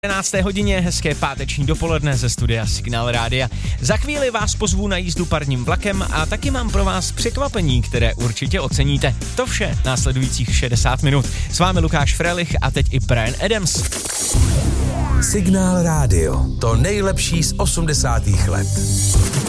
11. hodině, hezké páteční dopoledne ze studia Signál Rádia. Za chvíli vás pozvu na jízdu parním vlakem a taky mám pro vás překvapení, které určitě oceníte. To vše následujících 60 minut. S vámi Lukáš Frelich a teď i Bryan Adams. Signál Rádio, to nejlepší z 80. let.